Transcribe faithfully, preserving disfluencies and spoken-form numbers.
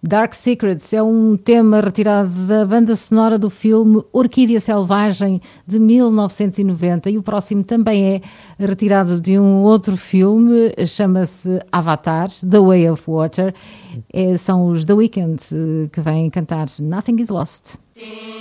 Dark Secrets é um tema retirado da banda sonora do filme Orquídea Selvagem de mil novecentos e noventa, e o próximo também é retirado de um outro filme, chama-se Avatar, The Way of Water. É, são os The Weeknd que vêm cantar Nothing is Lost.